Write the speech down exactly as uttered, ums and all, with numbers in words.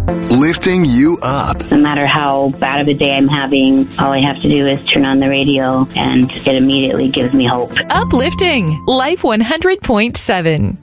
Lifting you up. No matter how bad of a day I'm having, all I have to do is turn on the radio and it immediately gives me hope. Uplifting Life one hundred point seven.